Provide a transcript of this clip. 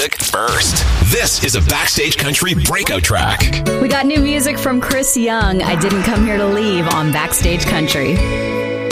music first. This is a Backstage Country breakout track. We got new music from Chris Young. I Didn't Come Here to Leave on Backstage Country.